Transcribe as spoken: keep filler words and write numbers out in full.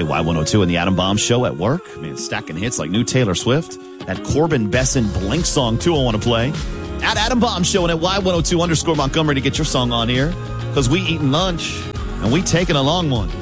Hey, Y one oh two and the Adam Bomb Show at work. Man, stacking hits like new Taylor Swift. That Corbin Besson Blink song, too, I want to play. At Adam Bomb Show and at Y one oh two underscore Montgomery to get your song on here. Because we eating lunch and we taking a long one.